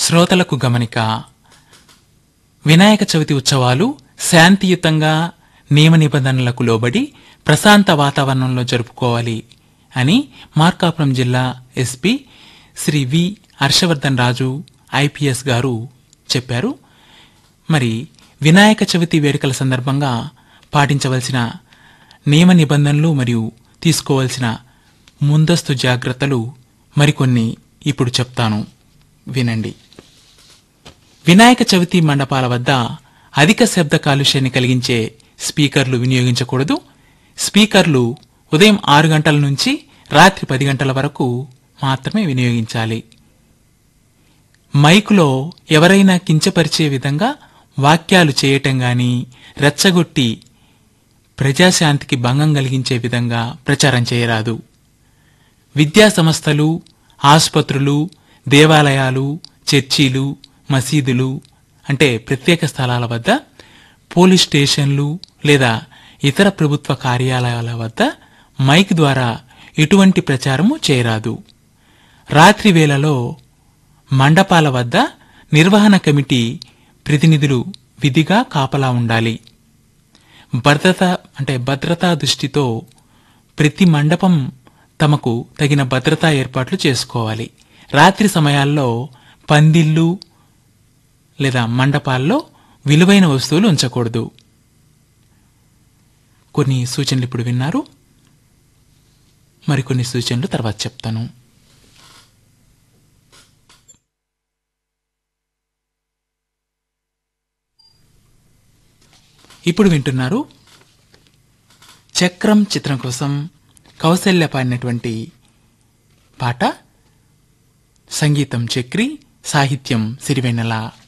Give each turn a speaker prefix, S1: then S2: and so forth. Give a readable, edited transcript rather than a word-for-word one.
S1: శ్రోతలకు గమనిక. వినాయక చవితి ఉత్సవాలు శాంతియుతంగా నియమ నిబంధనలకు లోబడి ప్రశాంత వాతావరణంలో జరుపుకోవాలి అని మార్కాపురం జిల్లా ఎస్పీ శ్రీ వి హర్షవర్ధన్ రాజు ఐపీఎస్ గారు చెప్పారు. మరి వినాయక చవితి వేడుకల సందర్భంగా పాటించవలసిన నియమ నిబంధనలు మరియు తీసుకోవాల్సిన ముందస్తు జాగ్రత్తలు మరికొన్ని ఇప్పుడు చెప్తాను, వినండి. వినాయక చవితి మండపాల వద్ద అధిక శబ్ద కాలుష్యాన్ని కలిగించే స్పీకర్లు వినియోగించకూడదు. స్పీకర్లు ఉదయం 6 గంటల నుంచి రాత్రి 10 గంటల వరకు మాత్రమే వినియోగించాలి. మైకులో ఎవరైనా కించపరిచే విధంగా వాక్యాలు చేయటం గాని, రెచ్చగొట్టి ప్రజాశాంతికి భంగం కలిగించే విధంగా ప్రచారం చేయరాదు. విద్యా సంస్థలు, ఆసుపత్రులు, దేవాలయాలు, చర్చీలు, మసీదులు అంటే ప్రత్యేక స్థలాల వద్ద, పోలీస్ స్టేషన్లు లేదా ఇతర ప్రభుత్వ కార్యాలయాల వద్ద మైక్ ద్వారా ఎటువంటి ప్రచారము చేయరాదు. రాత్రి వేళలో మండపాల వద్ద నిర్వహణ కమిటీ ప్రతినిధులు విధిగా కాపలా ఉండాలి. భద్రతా దృష్టితో ప్రతి మండపం తమకు తగిన భద్రతా ఏర్పాట్లు చేసుకోవాలి. రాత్రి సమయాల్లో పందిళ్లు లేదా మండపాల్లో విలువైన వస్తువులు ఉంచకూడదు. కొన్ని సూచనలు ఇప్పుడు విన్నారు, మరికొన్ని సూచనలు తర్వాత చెప్తాను. ఇప్పుడు వింటున్నారు చక్రం చిత్రం కోసం కౌసల్య పాడినటువంటి పాట. సంగీతం చక్రి, సాహిత్యం సిరివెన్నెల.